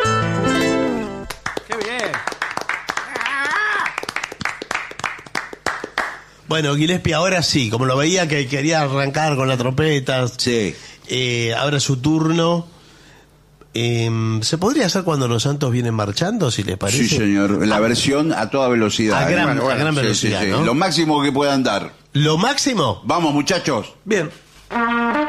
¡Qué bien! Bueno, Gillespie ahora sí, como lo veía que quería arrancar con la trompeta. Sí. Ahora es su turno. ¿Se podría hacer cuando los Santos vienen marchando, si les parece? Sí, señor. La versión a toda velocidad. A gran Sí, velocidad, sí, sí. ¿no? Lo máximo que puedan dar. ¿Lo máximo? Vamos, muchachos. Bien.